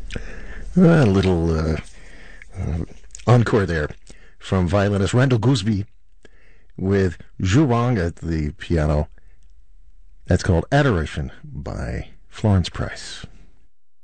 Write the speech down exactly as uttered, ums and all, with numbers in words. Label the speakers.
Speaker 1: A little uh, uh, encore there from violinist Randall Gooseby with Zhurong at the piano. That's called Adoration by Florence Price.